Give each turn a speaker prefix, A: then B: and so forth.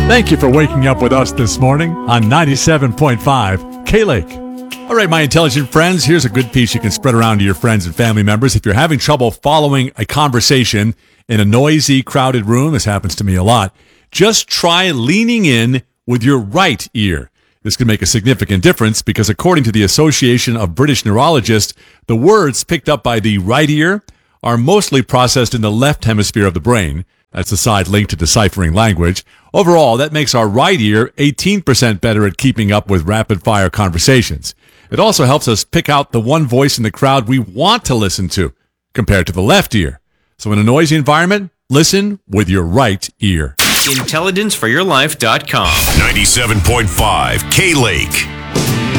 A: Thank you for waking up with us this morning on 97.5 K-Lake. All right, my intelligent friends, here's a good piece you can spread around to your friends and family members. If you're having trouble following a conversation in a noisy, crowded room, this happens to me a lot, just try leaning in with your right ear. This can make a significant difference because according to the Association of British Neurologists, the words picked up by the right ear are mostly processed in the left hemisphere of the brain. That's the side linked to deciphering language. Overall, that makes our right ear 18% better at keeping up with rapid-fire conversations. It also helps us pick out the one voice in the crowd we want to listen to, compared to the left ear. So in a noisy environment, listen with your right ear.
B: IntelligenceForYourLife.com.
C: 97.5 K-Lake.